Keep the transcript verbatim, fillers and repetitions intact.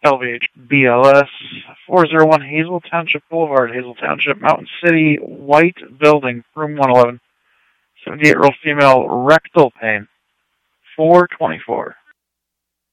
L V H B L S, four oh one Hazel Township Boulevard, Hazel Township, Mountain City, white building, room one eleven. seventy-eight-year-old female, rectal pain, four twenty-four.